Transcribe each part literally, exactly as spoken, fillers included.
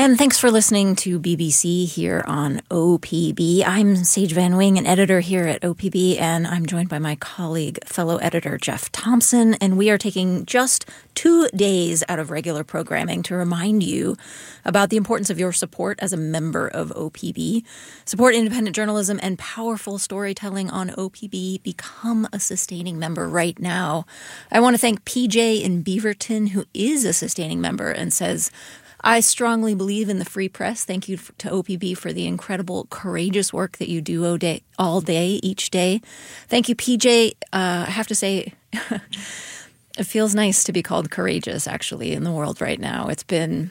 And thanks for listening to B B C here on O P B. I'm Sage Van Wing, an editor here at O P B, and I'm joined by my colleague, fellow editor Jeff Thompson, and we are taking just two days out of regular programming to remind you about the importance of your support as a member of O P B. Support independent journalism and powerful storytelling on O P B. Become a sustaining member right now. I want to thank P J in Beaverton, who is a sustaining member and says, I strongly believe in the free press. Thank you to O P B for the incredible, courageous work that you do all day, all day each day. Thank you, P J. Uh, I have to say, it feels nice to be called courageous, actually, in the world right now. It's been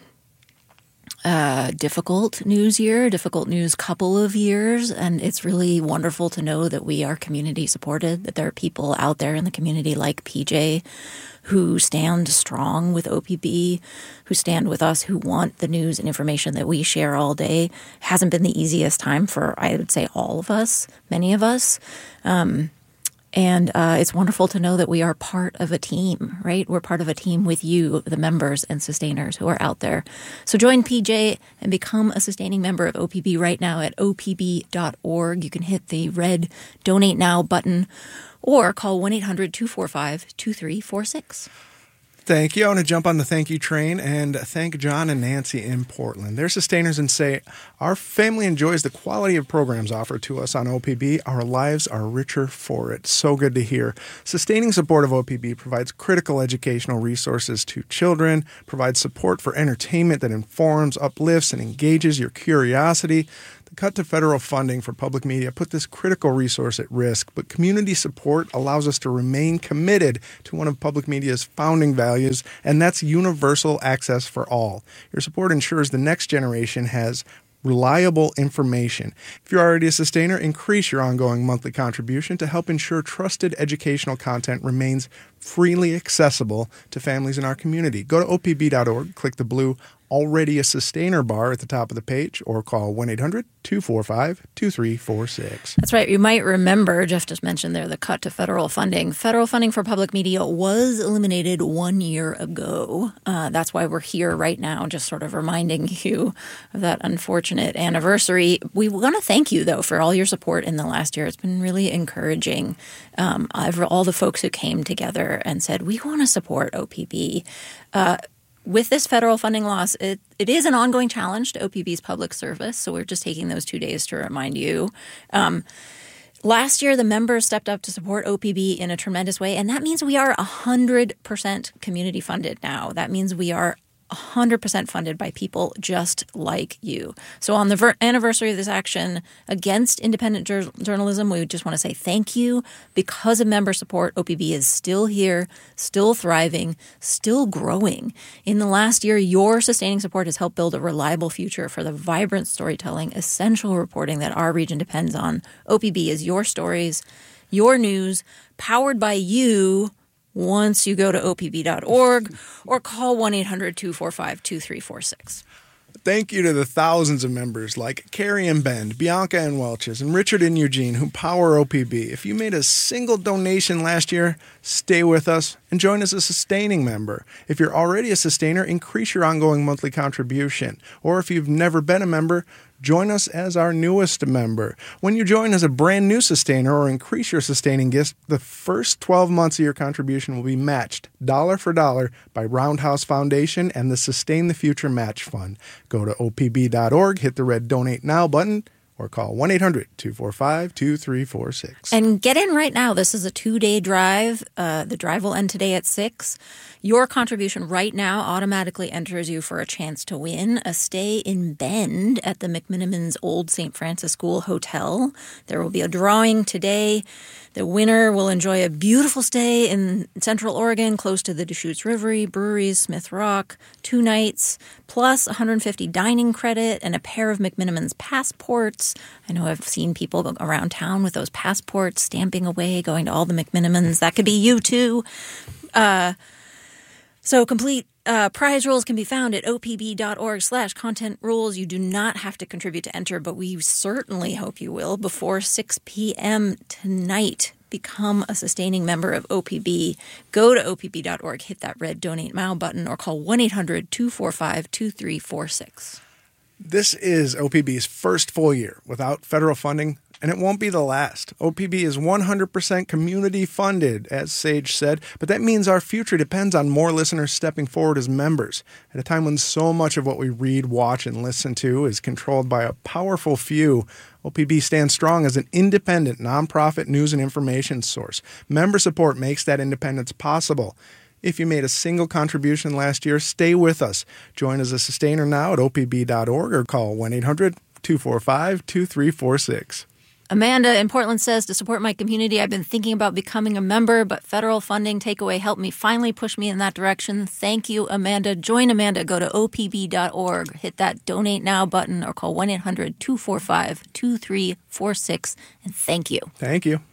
a difficult news year, difficult news couple of years, and it's really wonderful to know that we are community supported, that there are people out there in the community like P J who stand strong with O P B, who stand with us, who want the news and information that we share all day. Hasn't been the easiest time for, I would say, all of us, many of us. Um, and uh, it's wonderful to know that we are part of a team, right? We're part of a team with you, the members and sustainers who are out there. So join P J and become a sustaining member of O P B right now at O P B dot org. You can hit the red Donate Now button or call one eight hundred two four five two three four six. Thank you. I want to jump on the thank you train and thank John and Nancy in Portland. They're sustainers and say, our family enjoys the quality of programs offered to us on O P B. Our lives are richer for it. So good to hear. Sustaining support of O P B provides critical educational resources to children, provides support for entertainment that informs, uplifts, and engages your curiosity. The cut to federal funding for public media put this critical resource at risk, but community support allows us to remain committed to one of public media's founding values, and that's universal access for all. Your support ensures the next generation has reliable information. If you're already a sustainer, increase your ongoing monthly contribution to help ensure trusted educational content remains freely accessible to families in our community. Go to O P B dot org, click the blue Already a Sustainer bar at the top of the page, or call one eight hundred two four five two three four six. That's right. You might remember, Jeff just mentioned there, the cut to federal funding. Federal funding for public media was eliminated one year ago. Uh, that's why we're here right now, just sort of reminding you of that unfortunate anniversary. We want to thank you, though, for all your support in the last year. It's been really encouraging. Um, all the folks who came together and said, we want to support O P B. Uh, With this federal funding loss, it, it is an ongoing challenge to O P B's public service, so we're just taking those two days to remind you. Um, last year, the members stepped up to support O P B in a tremendous way, and that means we are one hundred percent community funded now. That means we are one hundred percent funded by people just like you. So on the ver- anniversary of this action against independent jur- journalism, we just want to say thank you. Because of member support, O P B is still here, still thriving, still growing. In the last year, your sustaining support has helped build a reliable future for the vibrant storytelling, essential reporting that our region depends on. O P B is your stories, your news, powered by you. Once you go to O P B dot org or call one eight hundred two four five two three four six. Thank you to the thousands of members like Carrie in Bend, Bianca in Welches, and Richard in Eugene who power O P B. If you made a single donation last year, stay with us and join as a sustaining member. If you're already a sustainer, increase your ongoing monthly contribution. Or if you've never been a member, join us as our newest member. When you join as a brand new sustainer or increase your sustaining gift, the first twelve months of your contribution will be matched dollar for dollar by Roundhouse Foundation and the Sustain the Future Match Fund. Go to O P B dot org, hit the red Donate Now button, or call one eight hundred two four five two three four six. And get in right now. This is a two-day drive. Uh, the drive will end today at six. Your contribution right now automatically enters you for a chance to win a stay in Bend at the McMenamins Old Saint Francis School Hotel. There will be a drawing today. The winner will enjoy a beautiful stay in Central Oregon, close to the Deschutes River, breweries, Smith Rock, two nights, plus one hundred fifty dining credit and a pair of McMenamins passports. I know I've seen people go around town with those passports, stamping away, going to all the McMenamins. That could be you, too. Uh, so complete uh, prize rules can be found at O P B dot org slash content rules. You do not have to contribute to enter, but we certainly hope you will before six p.m. tonight. Become a sustaining member of O P B. Go to O P B dot org, hit that red Donate Now button, or call one eight hundred two four five two three four six. This is O P B's first full year without federal funding, and it won't be the last. O P B is one hundred percent community funded, as Sage said, but that means our future depends on more listeners stepping forward as members. At a time when so much of what we read, watch, and listen to is controlled by a powerful few, O P B stands strong as an independent, nonprofit news and information source. Member support makes that independence possible. If you made a single contribution last year, stay with us. Join as a sustainer now at O P B dot org or call one eight hundred two four five two three four six. Amanda in Portland says, to support my community, I've been thinking about becoming a member, but federal funding takeaway helped me finally push me in that direction. Thank you, Amanda. Join Amanda. Go to O P B dot org, hit that Donate Now button, or call one eight hundred two four five two three four six. And thank you. Thank you.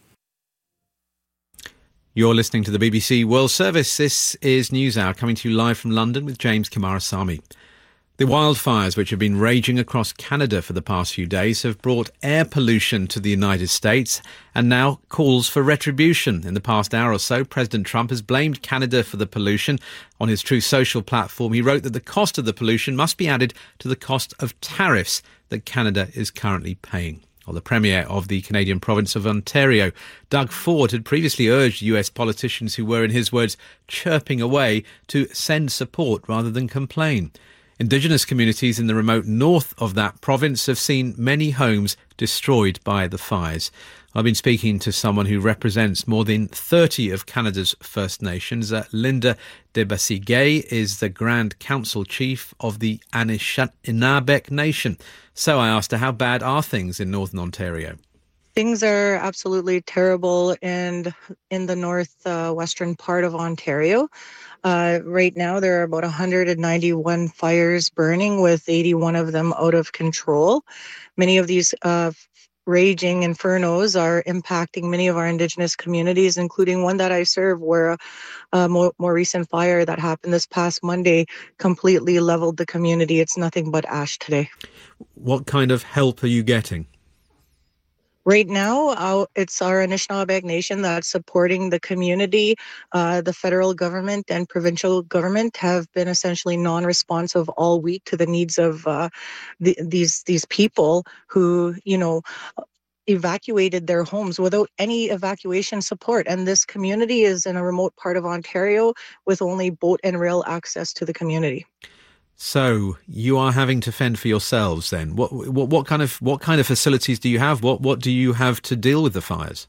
You're listening to the B B C World Service. This is NewsHour, coming to you live from London with James Kimarasamy. The wildfires, which have been raging across Canada for the past few days, have brought air pollution to the United States and now calls for retribution. In the past hour or so, President Trump has blamed Canada for the pollution. On his Truth Social platform, he wrote that the cost of the pollution must be added to the cost of tariffs that Canada is currently paying. Well, the Premier of the Canadian province of Ontario, Doug Ford, had previously urged U S politicians who were, in his words, chirping away to send support rather than complain. Indigenous communities in the remote north of that province have seen many homes destroyed by the fires. I've been speaking to someone who represents more than thirty of Canada's First Nations. Uh, Linda Debassi-Gay is the Grand Council Chief of the Anishinaabe Nation. So I asked her, how bad are things in Northern Ontario? Things are absolutely terrible in, in the northwestern uh, part of Ontario. Uh, right now, there are about one hundred ninety-one fires burning, with eighty-one of them out of control. Many of these uh, raging infernos are impacting many of our Indigenous communities, including one that I serve, where a, a more, more recent fire that happened this past Monday completely leveled the community. It's nothing but ash today. What kind of help are you getting? Right now, uh, it's our Anishinaabe Nation that's supporting the community. Uh, the federal government and provincial government have been essentially non-responsive all week to the needs of uh, the, these these people who, you know, evacuated their homes without any evacuation support. And this community is in a remote part of Ontario with only boat and rail access to the community. So you are having to fend for yourselves then. What what what kind of what kind of facilities do you have? What what do you have to deal with the fires?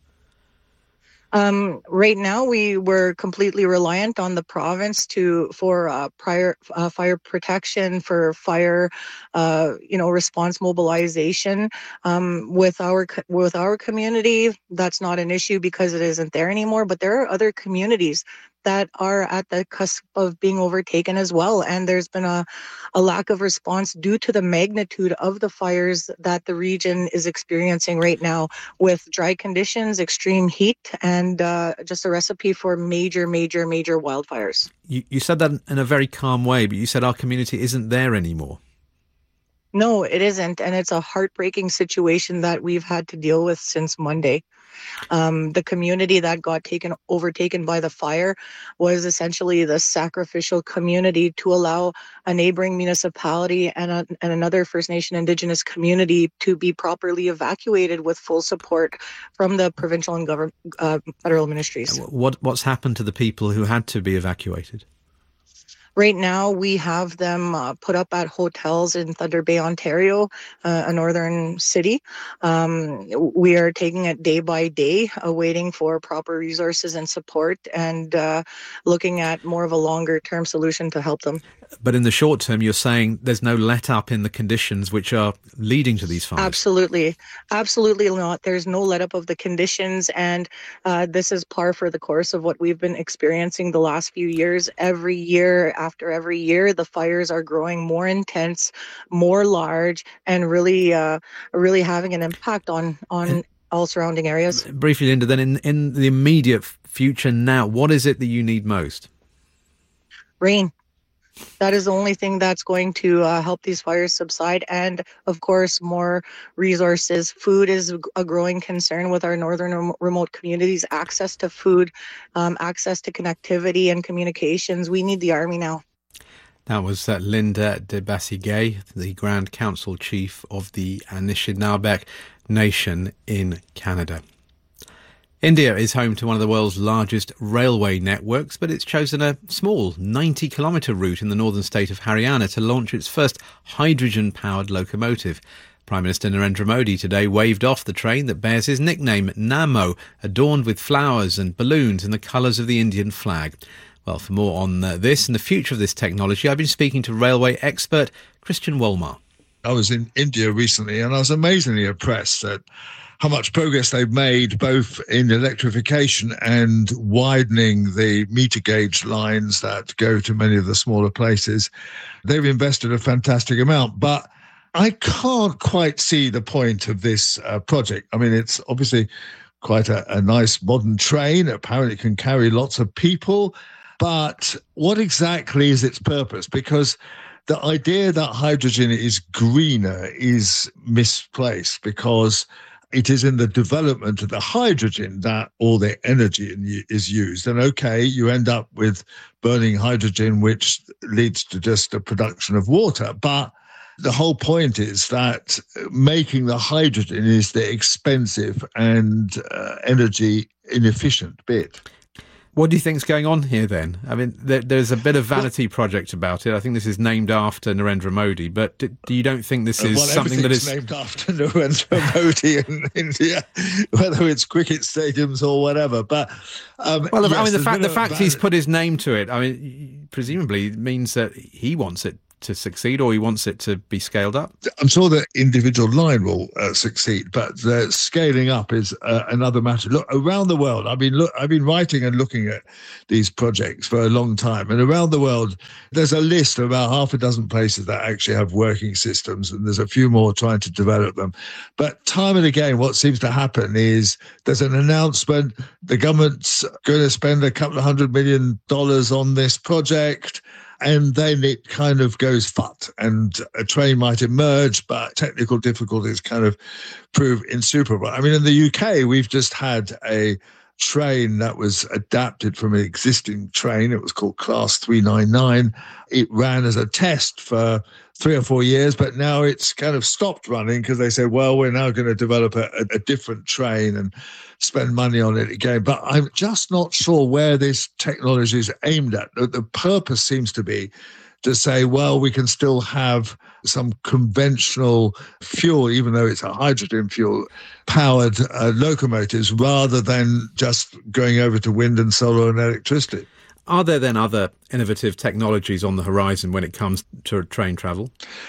Um, right now, we were completely reliant on the province to for uh, prior uh, fire protection, for fire, uh, you know, response mobilization. Um, with our with our community, that's not an issue because it isn't there anymore. But there are other communities that are at the cusp of being overtaken as well. And there's been a, a lack of response due to the magnitude of the fires that the region is experiencing right now, with dry conditions, extreme heat, and uh, just a recipe for major, major, major wildfires. You, you said that in a very calm way, but you said our community isn't there anymore. No, it isn't. And it's a heartbreaking situation that we've had to deal with since Monday. Um, the community that got taken overtaken by the fire was essentially the sacrificial community to allow a neighboring municipality and, a, and another First Nation Indigenous community to be properly evacuated with full support from the provincial and government, uh, federal ministries. What What's happened to the people who had to be evacuated? Right now, we have them uh, put up at hotels in Thunder Bay, Ontario, uh, a northern city. Um, we are taking it day by day, uh, waiting for proper resources and support, and uh, looking at more of a longer-term solution to help them. But in the short term, you're saying there's no let-up in the conditions which are leading to these fires? Absolutely. Absolutely not. There's no let-up of the conditions, and uh, this is par for the course of what we've been experiencing the last few years. Every year after every year, the fires are growing more intense, more large, and really uh, really having an impact on, on and all surrounding areas. Briefly, Linda, then in, in the immediate future now, what is it that you need most? Rain. That is the only thing that's going to uh, help these fires subside. And, of course, more resources. Food is a growing concern with our northern remote communities. Access to food, um, access to connectivity and communications. We need the Army now. That was uh, Linda de Bassigay, the Grand Council Chief of the Anishinaabe Nation in Canada. India is home to one of the world's largest railway networks, but it's chosen a small ninety kilometre route in the northern state of Haryana to launch its first hydrogen-powered locomotive. Prime Minister Narendra Modi today waved off the train that bears his nickname, Namo, adorned with flowers and balloons in the colours of the Indian flag. Well, for more on uh, this and the future of this technology, I've been speaking to railway expert Christian Wolmar. I was in India recently and I was amazingly impressed at how much progress they've made both in electrification and widening the meter gauge lines that go to many of the smaller places. They've invested a fantastic amount, but I can't quite see the point of this uh, project. I mean, it's obviously quite a, a nice modern train. Apparently it can carry lots of people. But what exactly is its purpose? Because the idea that hydrogen is greener is misplaced, because it is in the development of the hydrogen that all the energy is used. And okay, you end up with burning hydrogen, which leads to just the production of water. But the whole point is that making the hydrogen is the expensive and uh, energy inefficient bit. What do you think's going on here then? I mean, there, there's a bit of vanity project about it. I think this is named after Narendra Modi, but do, do you don't think this is well, something that is named after Narendra Modi in India, whether it's cricket stadiums or whatever? But um, well, yes, I mean, the fact the fact van- he's put his name to it, I mean, presumably means that he wants it to succeed, or he wants it to be scaled up? I'm sure the individual line will uh, succeed, but the scaling up is uh, another matter. Look, around the world, I've been look, I've been writing and looking at these projects for a long time, and around the world, there's a list of about half a dozen places that actually have working systems, and there's a few more trying to develop them. But time and again, what seems to happen is there's an announcement, the government's going to spend a couple of hundred million dollars on this project, and then it kind of goes fut, and a train might emerge, but technical difficulties kind of prove insuperable. I mean, in the U K, we've just had a train that was adapted from an existing train. It was called Class three ninety-nine. It ran as a test for three or four years, but now it's kind of stopped running because they said, well, we're now going to develop a, a different train and spend money on it again. But I'm just not sure where this technology is aimed at. The, the purpose seems to be to say, well, we can still have some conventional fuel, even though it's a hydrogen fuel powered uh, locomotives, rather than just going over to wind and solar and electricity. Are there then other innovative technologies on the horizon when it comes to train travel?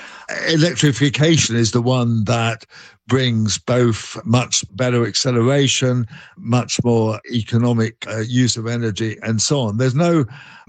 Electrification is the one that brings both much better acceleration, much more economic uh, use of energy, and so on. There's no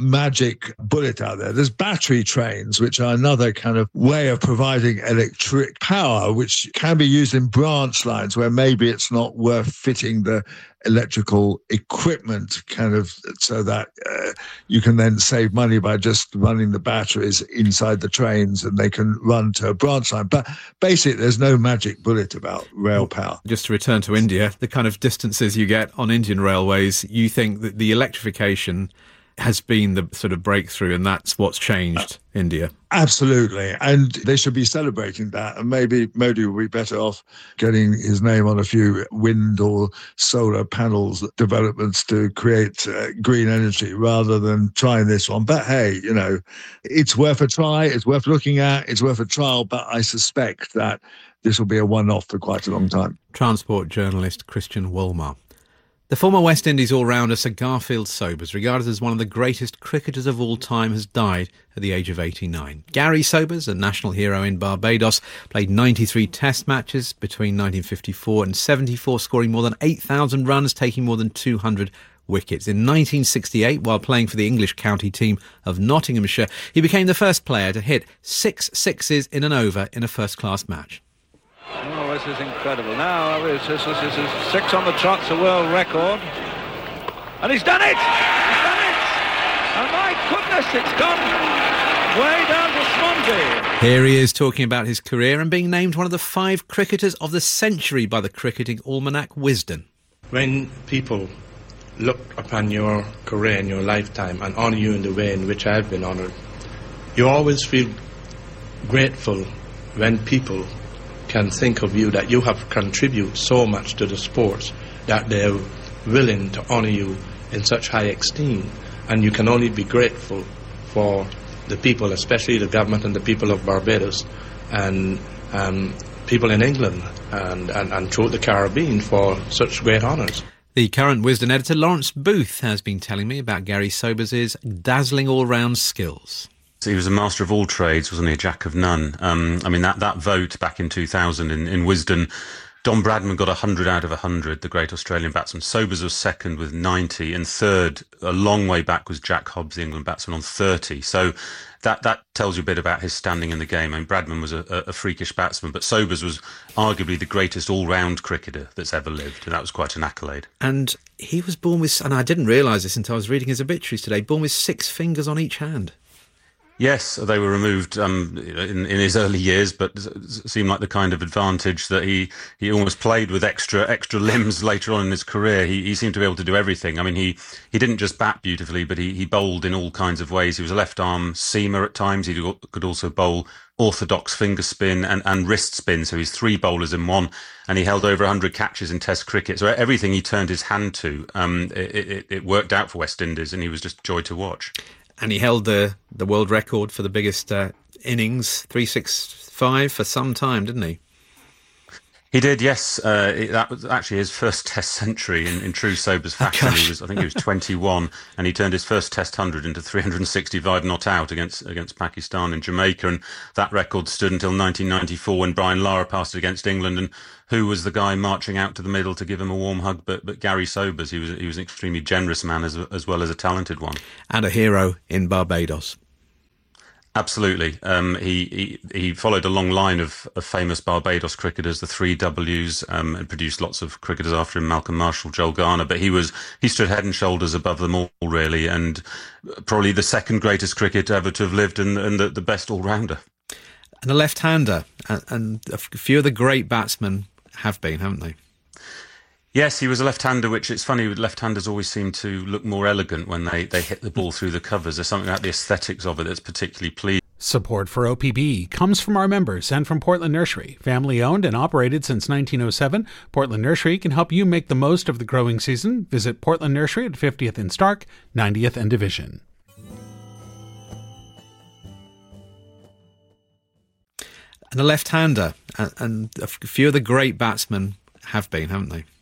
magic bullet out there. There's battery trains, which are another kind of way of providing electric power, which can be used in branch lines where maybe it's not worth fitting the electrical equipment kind of so that uh, you can then save money by just running the batteries inside the trains and they can run to a branch line. But basically, there's no magic bullet about rail power. Just to return to India, the kind of distances you get on Indian railways, you think that the electrification has been the sort of breakthrough, and that's what's changed uh, India? Absolutely. And they should be celebrating that. And maybe Modi will be better off getting his name on a few wind or solar panels developments to create uh, green energy rather than trying this one. But hey, you know, it's worth a try. It's worth looking at. It's worth a trial. But I suspect that this will be a one-off for quite a long time. Transport journalist Christian Wolmar. The former West Indies all-rounder Sir Garfield Sobers, regarded as one of the greatest cricketers of all time, has died at the age of eighty-nine. Gary Sobers, a national hero in Barbados, played ninety-three test matches between nineteen fifty-four and seventy-four, scoring more than eight thousand runs, taking more than two hundred wickets. In nineteen sixty-eight, while playing for the English county team of Nottinghamshire, he became the first player to hit six sixes in an over in a first-class match. Oh, this is incredible. Now, this is, this is six on the trot, it's a world record. And he's done it! He's done it! And my goodness, it's gone way down to Swansea. Here he is talking about his career and being named one of the five cricketers of the century by the cricketing almanac Wisden. When people look upon your career and your lifetime and honour you in the way in which I've been honoured, you always feel grateful when people can think of you, that you have contributed so much to the sports, that they're willing to honor you in such high esteem. And you can only be grateful for the people, especially the government and the people of Barbados and um, people in England and, and, and throughout the Caribbean for such great honours. The current Wisden editor, Lawrence Booth, has been telling me about Gary Sobers' dazzling all-round skills. He was a master of all trades, wasn't he? A jack of none. Um, I mean, that, that vote back in two thousand in, in Wisden, Don Bradman got one hundred out of one hundred, the great Australian batsman. Sobers was second with ninety, and third, a long way back, was Jack Hobbs, the England batsman, on thirty. So that that tells you a bit about his standing in the game. I mean, Bradman was a, a freakish batsman, but Sobers was arguably the greatest all-round cricketer that's ever lived, and that was quite an accolade. And he was born with, and I didn't realise this until I was reading his obituaries today, born with six fingers on each hand. Yes, they were removed um, in, in his early years, but it seemed like the kind of advantage that he, he almost played with extra extra limbs later on in his career. He, he seemed to be able to do everything. I mean, he, he didn't just bat beautifully, but he, he bowled in all kinds of ways. He was a left-arm seamer at times. He could also bowl orthodox finger spin and, and wrist spin, so he's three bowlers in one, and he held over one hundred catches in Test cricket. So everything he turned his hand to, um, it, it, it worked out for West Indies, and he was just joy to watch. And he held the, the world record for the biggest uh, innings, three sixty-five, for some time, didn't he? He did, yes. Uh, it, that was actually his first Test century in, in true Sobers fashion. He was, I think he was twenty-one, and he turned his first Test hundred into three hundred sixty-five not out against against Pakistan and Jamaica, and that record stood until nineteen ninety-four when Brian Lara passed it against England. And who was the guy marching out to the middle to give him a warm hug? But but Gary Sobers. He was he was an extremely generous man as as well as a talented one, and a hero in Barbados. Absolutely. Um, he, he he followed a long line of, of famous Barbados cricketers, the three W's, um, and produced lots of cricketers after him, Malcolm Marshall, Joel Garner. But he was he stood head and shoulders above them all, really, and probably the second greatest cricketer ever to have lived, and, and the, the best all-rounder. And a left-hander, and, and a few of the great batsmen have been, haven't they? Yes, he was a left-hander, which it's funny, left-handers always seem to look more elegant when they, they hit the ball through the covers. There's something about the aesthetics of it that's particularly pleasing. Support for O P B comes from our members and from Portland Nursery. Family owned and operated since nineteen oh seven, Portland Nursery can help you make the most of the growing season. Visit Portland Nursery at fiftieth and Stark, ninetieth and Division. And a left-hander, and, and a few of the great batsmen have been, haven't they?